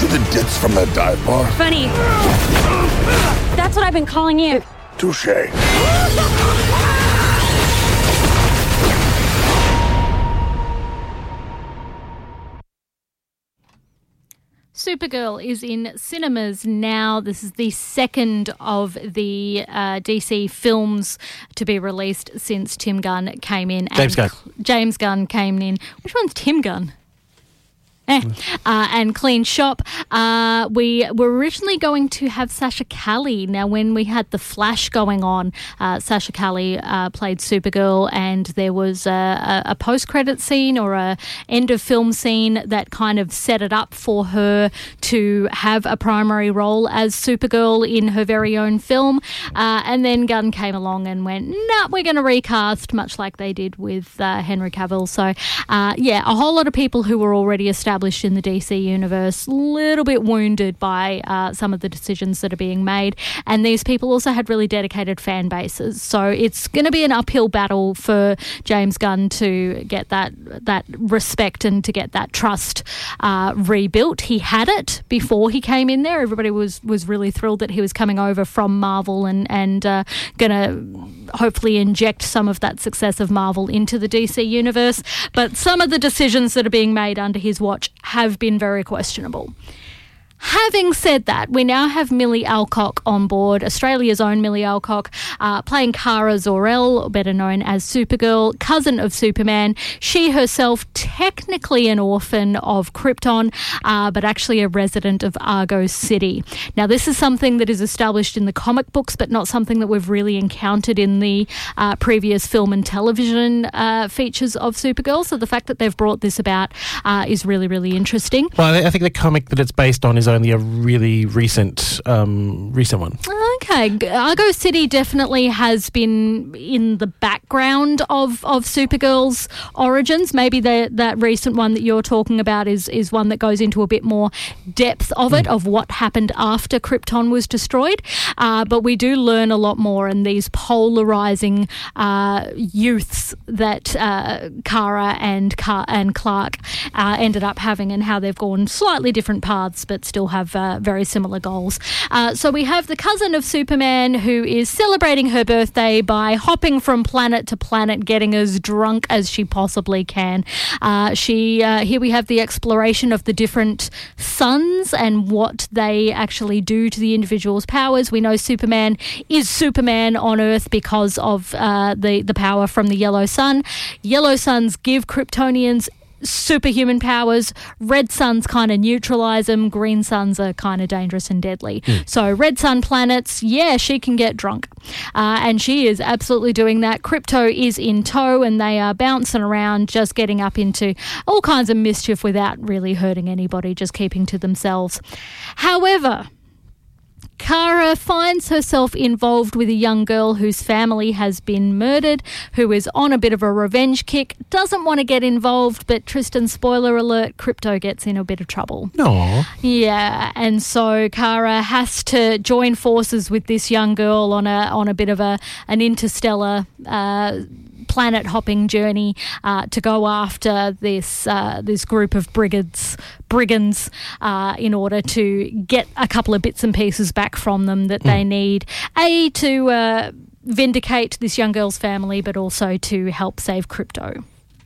you the dits from that dive bar? Funny. That's what I've been calling you. Touché. Supergirl is in cinemas now. This is the second of the DC films to be released since Tim Gunn came in. James Gunn came in. Which one's Tim Gunn? And Clean Shop. We were originally going to have Sasha Calle. Now, when we had The Flash going on, Sasha Calle played Supergirl, and there was a post-credit scene or a end-of-film scene that kind of set it up for her to have a primary role as Supergirl in her very own film. And then Gunn came along and went, nah, we're going to recast, much like they did with Henry Cavill. So, a whole lot of people who were already established in the DC universe, a little bit wounded by some of the decisions that are being made. And these people also had really dedicated fan bases. So it's going to be an uphill battle for James Gunn to get that respect and to get that trust rebuilt. He had it before he came in there. Everybody was really thrilled that he was coming over from Marvel and going to hopefully inject some of that success of Marvel into the DC universe. But some of the decisions that are being made under his watch have been very questionable. Having said that, we now have Millie Alcock on board, Australia's own Millie Alcock, playing Kara Zor-El, better known as Supergirl, cousin of Superman. She herself technically an orphan of Krypton, but actually a resident of Argo City. Now, this is something that is established in the comic books, but not something that we've really encountered in the previous film and television features of Supergirl. So the fact that they've brought this about is really, really interesting. Well, I think the comic that it's based on is only a really recent one. Okay. Argo City definitely has been in the background of Supergirl's origins. Maybe that recent one that you're talking about is one that goes into a bit more depth of it, of what happened after Krypton was destroyed. But we do learn a lot more, and these polarizing youths that Kara and Clark ended up having, and how they've gone slightly different paths but still have very similar goals. So we have the cousin of Superman who is celebrating her birthday by hopping from planet to planet, getting as drunk as she possibly can. Here we have the exploration of the different suns and what they actually do to the individual's powers. We know Superman is Superman on Earth because of the power from the yellow sun. Yellow suns give Kryptonians superhuman powers. Red suns kind of neutralize them. Green suns are kind of dangerous and deadly. So red sun planets, she can get drunk. And she is absolutely doing that. Krypto is in tow, and they are bouncing around, just getting up into all kinds of mischief without really hurting anybody, just keeping to themselves. However, Kara finds herself involved with a young girl whose family has been murdered, who is on a bit of a revenge kick, doesn't want to get involved, but Tristan, spoiler alert, Krypto gets in a bit of trouble. Aww. Yeah, and so Kara has to join forces with this young girl on a bit of an interstellar planet hopping journey to go after this group of brigands in order to get a couple of bits and pieces back from them that they need, to vindicate this young girl's family, but also to help save Krypto.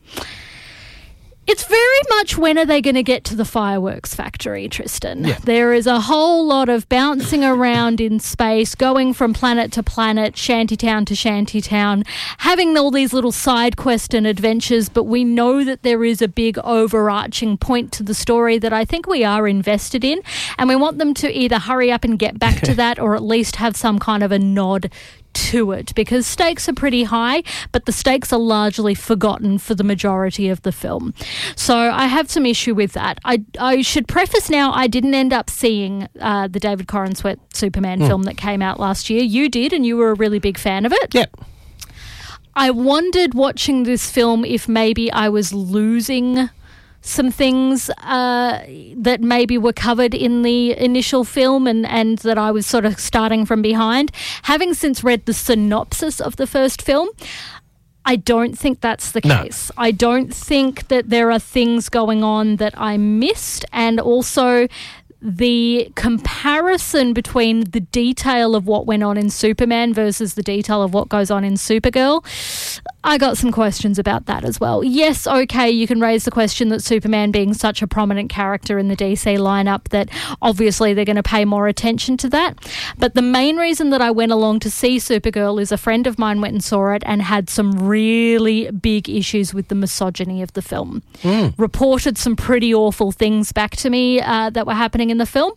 It's very much, when are they going to get to the fireworks factory, Tristan? Yeah. There is a whole lot of bouncing around in space, going from planet to planet, shantytown to shantytown, having all these little side quests and adventures, but we know that there is a big overarching point to the story that I think we are invested in, and we want them to either hurry up and get back to that, or at least have some kind of a nod to it, because stakes are pretty high, but the stakes are largely forgotten for the majority of the film. So I have some issue with that. I should preface now, I didn't end up seeing the David Corenswet Superman film that came out last year. You did, and you were a really big fan of it. Yep. I wondered watching this film if maybe I was losing some things that maybe were covered in the initial film and that I was sort of starting from behind. Having since read the synopsis of the first film, I don't think that's the case. I don't think that there are things going on that I missed, and also the comparison between the detail of what went on in Superman versus the detail of what goes on in Supergirl, I got some questions about that as well. Yes, okay, you can raise the question that Superman being such a prominent character in the DC lineup that obviously they're going to pay more attention to that. But the main reason that I went along to see Supergirl is a friend of mine went and saw it and had some really big issues with the misogyny of the film. Reported some pretty awful things back to me that were happening in the film.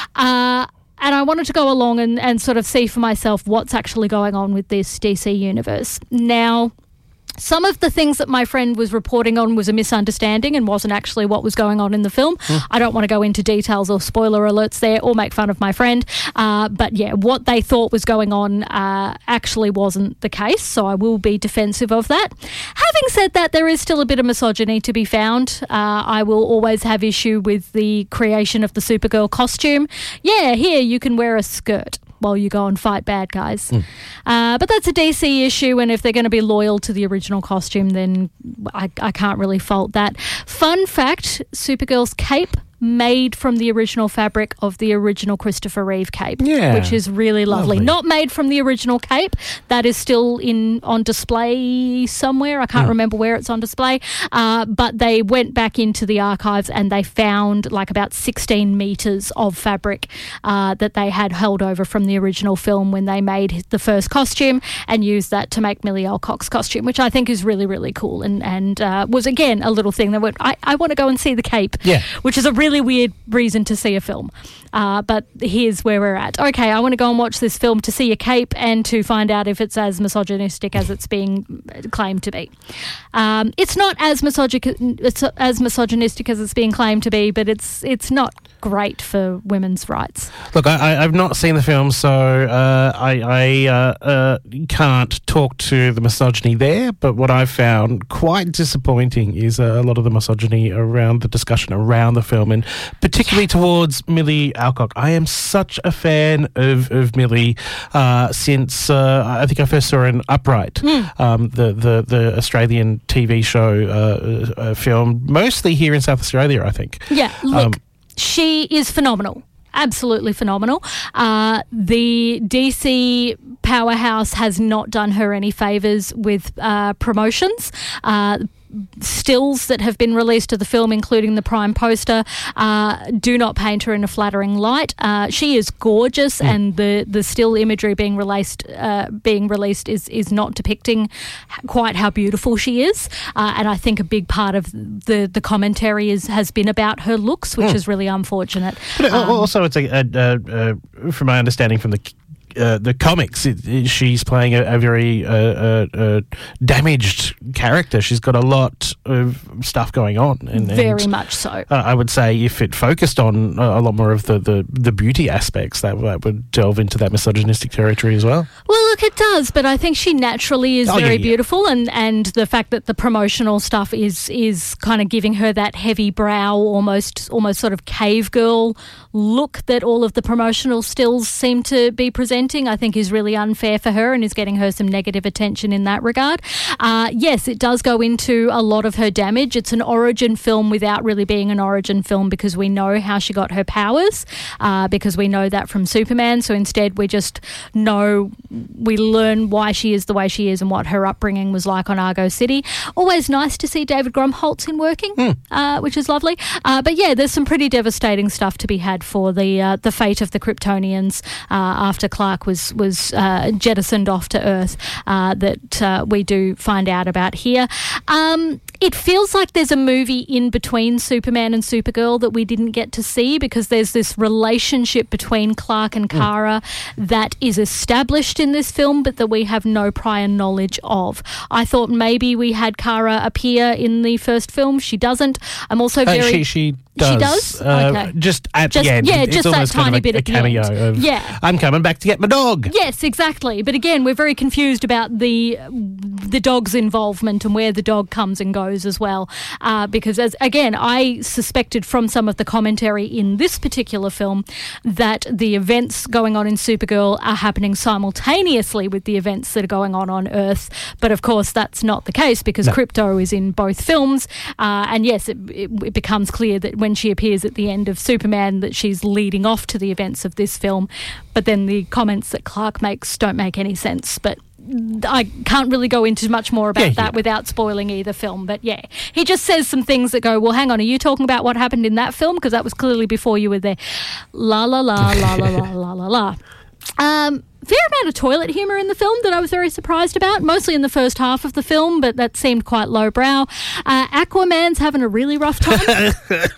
And I wanted to go along and sort of see for myself what's actually going on with this DC universe. Now, some of the things that my friend was reporting on was a misunderstanding and wasn't actually what was going on in the film. I don't want to go into details or spoiler alerts there or make fun of my friend. But yeah, what they thought was going on actually wasn't the case. So I will be defensive of that. Having said that, there is still a bit of misogyny to be found. I will always have issue with the creation of the Supergirl costume. Yeah, here you can wear a skirt while you go and fight bad guys. But that's a DC issue, and if they're going to be loyal to the original costume, then I can't really fault that. Fun fact, Supergirl's cape made from the original fabric of the original Christopher Reeve cape, which is really lovely. Not made from the original cape. That is still on display somewhere. I can't remember where it's on display. But they went back into the archives and they found like about 16 metres of fabric that they had held over from the original film when they made the first costume and used that to make Millie Alcock's costume, which I think is really, really cool and was, again, a little thing that went, I want to go and see the cape, which is a really weird reason to see a film. But here's where we're at. Okay, I want to go and watch this film to see a cape and to find out if it's as misogynistic as it's being claimed to be. It's not as misogynistic as it's being claimed to be, but it's not great for women's rights. Look, I've not seen the film, so I can't talk to the misogyny there, but what I've found quite disappointing is a lot of the misogyny around the discussion around the film, and particularly towards Millie Alcock. I am such a fan of Millie since I think I first saw her in Upright, the Australian TV show film, mostly here in South Australia, I think. Yeah, look, she is phenomenal. Absolutely phenomenal. The DC powerhouse has not done her any favours with promotions. Stills that have been released of the film, including the Prime poster, do not paint her in a flattering light. She is gorgeous, and the still imagery being released is not depicting quite how beautiful she is. And I think a big part of the commentary has been about her looks, which is really unfortunate. But also, it's from my understanding from the comics, she's playing a very damaged character. She's got a lot of stuff going on. Very much so. I would say if it focused on a lot more of the beauty aspects, that would delve into that misogynistic territory as well. Well, look, it does, but I think she naturally is very beautiful, and the fact that the promotional stuff is kind of giving her that heavy brow, almost sort of cave girl look that all of the promotional stills seem to be presenting, I think is really unfair for her and is getting her some negative attention in that regard. Yes, it does go into a lot of her damage. It's an origin film without really being an origin film, because we know how she got her powers, because we know that from Superman. So instead we just know, we learn why she is the way she is and what her upbringing was like on Argo City. Always nice to see David Grumholtz in working, which is lovely. But yeah, there's some pretty devastating stuff to be had for the fate of the Kryptonians after Clark was jettisoned off to Earth, that we do find out about here. It feels like there's a movie in between Superman and Supergirl that we didn't get to see, because there's this relationship between Clark and Kara that is established in this film, but that we have no prior knowledge of. I thought maybe we had Kara appear in the first film. She doesn't. I'm also very... She does. Okay. Just at the end. Yeah, it's just that tiny bit a at the cameo end. of, I'm coming back to get my dog. Yes, exactly. But again, we're very confused about the dog's involvement and where the dog comes and goes goes as well. Because, I suspected from some of the commentary in this particular film that the events going on in Supergirl are happening simultaneously with the events that are going on Earth. But, of course, that's not the case because Krypto is in both films. And, yes, it becomes clear that when she appears at the end of Superman that she's leading off to the events of this film. But then the comments that Clark makes don't make any sense. But I can't really go into much more about that without spoiling either film. But, yeah, he just says some things that go, well, hang on, are you talking about what happened in that film? Because that was clearly before you were there. La, la, la, la, la, la, la, la, la. Fair amount of toilet humour in the film that I was very surprised about, mostly in the first half of the film, but that seemed quite lowbrow. Aquaman's having a really rough time.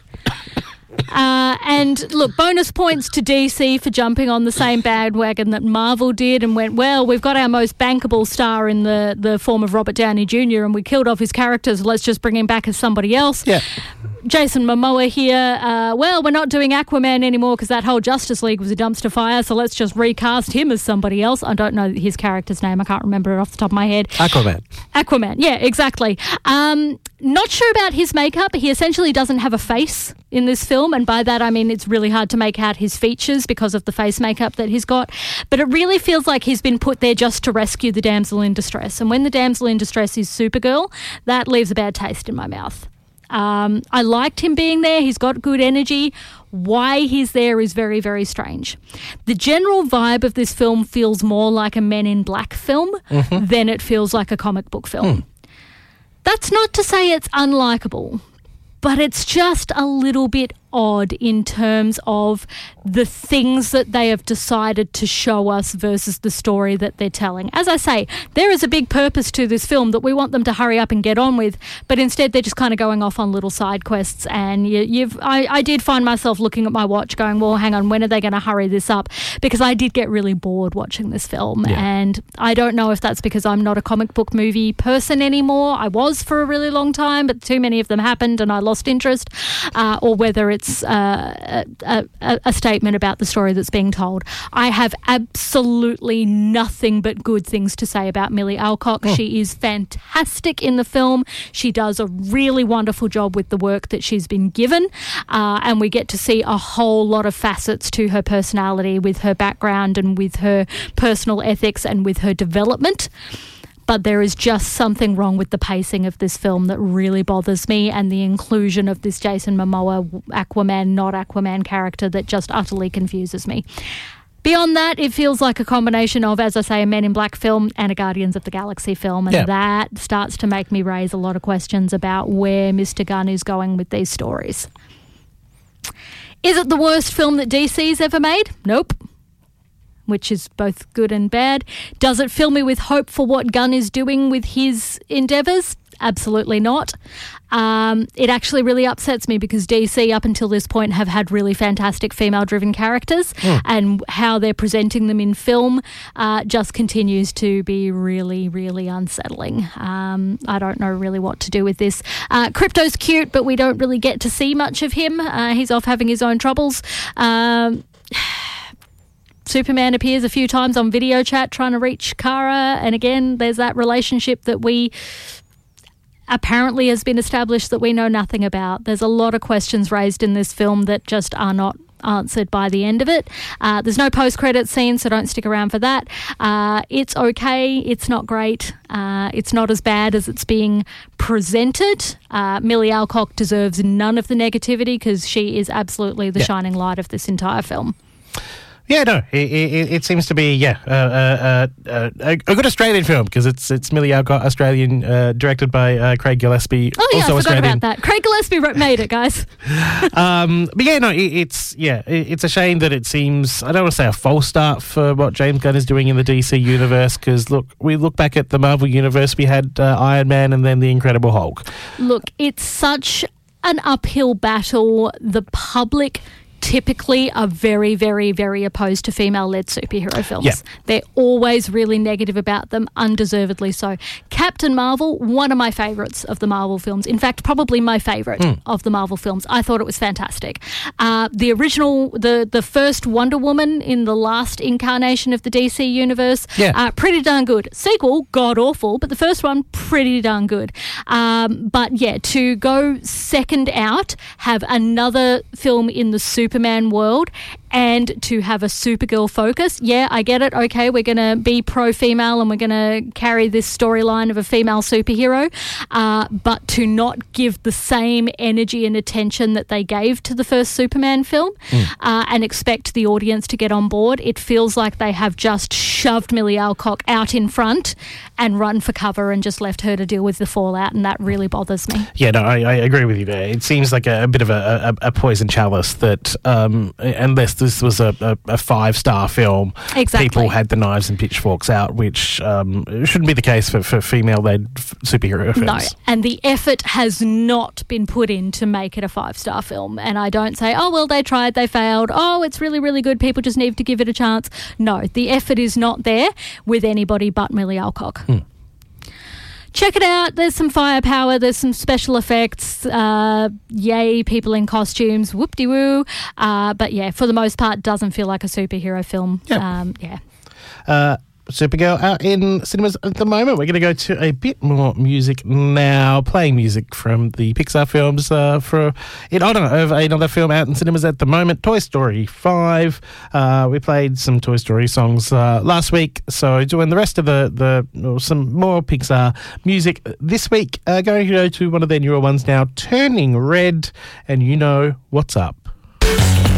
And look, bonus points to DC for jumping on the same bandwagon that Marvel did and went, well, we've got our most bankable star in the form of Robert Downey Jr. and we killed off his characters, let's just bring him back as somebody else. Yeah. Jason Momoa here, well, we're not doing Aquaman anymore because that whole Justice League was a dumpster fire, so let's just recast him as somebody else. I don't know his character's name. I can't remember it off the top of my head. Aquaman, yeah, exactly. Not sure about his makeup. He essentially doesn't have a face in this film, and by that I mean it's really hard to make out his features because of the face makeup that he's got. But it really feels like he's been put there just to rescue the damsel in distress. And when the damsel in distress is Supergirl, that leaves a bad taste in my mouth. I liked him being there. He's got good energy. Why he's there is very, very strange. The general vibe of this film feels more like a Men in Black film than it feels like a comic book film. That's not to say it's unlikable, but it's just a little bit odd in terms of the things that they have decided to show us versus the story that they're telling. As I say, there is a big purpose to this film that we want them to hurry up and get on with, but instead they're just kind of going off on little side quests. And I did find myself looking at my watch going, well, hang on, when are they going to hurry this up? Because I did get really bored watching this film. Yeah. And I don't know if that's because I'm not a comic book movie person anymore. I was for a really long time, but too many of them happened and I lost interest, or whether it's a statement about the story that's being told. I have absolutely nothing but good things to say about Millie Alcock. She is fantastic in the film. She does a really wonderful job with the work that she's been given, and we get to see a whole lot of facets to her personality with her background and with her personal ethics and with her development. But there is just something wrong with the pacing of this film that really bothers me, and the inclusion of this Jason Momoa Aquaman, not Aquaman character that just utterly confuses me. Beyond that, it feels like a combination of, as I say, a Men in Black film and a Guardians of the Galaxy film, and that starts to make me raise a lot of questions about where Mr. Gunn is going with these stories. Is it the worst film that DC's ever made? Nope. Which is both good and bad. Does it fill me with hope for what Gunn is doing with his endeavours? Absolutely not. It actually really upsets me because DC up until this point have had really fantastic female-driven characters, and how they're presenting them in film just continues to be really, really unsettling. I don't know really what to do with this. Krypto's cute, but we don't really get to see much of him. He's off having his own troubles. Superman appears a few times on video chat trying to reach Kara, and again, there's that relationship that we apparently has been established that we know nothing about. There's a lot of questions raised in this film that just are not answered by the end of it. There's no post-credit scene, so don't stick around for that. It's okay. It's not great. It's not as bad as it's being presented. Millie Alcock deserves none of the negativity because she is absolutely the shining light of this entire film. Yeah, no, it seems to be a good Australian film because it's Millie Alcock, Australian, directed by Craig Gillespie. Oh yeah, also I forgot Australian. about that. Craig Gillespie made it, guys. But yeah, no, it's a shame that it seems, I don't want to say a false start for what James Gunn is doing in the DC universe, because we look back at the Marvel universe, we had Iron Man and then the Incredible Hulk. Look, it's such an uphill battle. The public typically are very, very, very opposed to female-led superhero films. Yeah. They're always really negative about them, undeservedly so. Captain Marvel, one of my favourites of the Marvel films. In fact, probably my favourite of the Marvel films. I thought it was fantastic. The original, the first Wonder Woman in the last incarnation of the DC universe, pretty darn good. Sequel, god-awful, but the first one, pretty darn good. But yeah, to go second out, have another film in the Superman world, and to have a Supergirl focus. Yeah, I get it. Okay, we're going to be pro-female and we're going to carry this storyline of a female superhero, but to not give the same energy and attention that they gave to the first Superman film and expect the audience to get on board. It feels like they have just shoved Millie Alcock out in front and run for cover and just left her to deal with the fallout, and that really bothers me. Yeah, no, I agree with you there. It seems like a bit of a poison chalice that unless this was a 5-star film, people had the knives and pitchforks out, which shouldn't be the case for female-led superhero films. No, and the effort has not been put in to make it a 5-star film. And I don't say, oh, well, they tried, they failed. Oh, it's really, really good. People just need to give it a chance. No, the effort is not there with anybody but Millie Alcock. Check it out. There's some firepower. There's some special effects. Yay, people in costumes. Whoop-de-woo. But yeah, for the most part, doesn't feel like a superhero film. Supergirl out in cinemas at the moment. We're going to go to a bit more music now, playing music from the Pixar films in honour of another film out in cinemas at the moment, Toy Story 5. We played some Toy Story songs last week, so doing the rest of some more Pixar music this week. Going to go to one of their newer ones now, Turning Red, and you know what's up.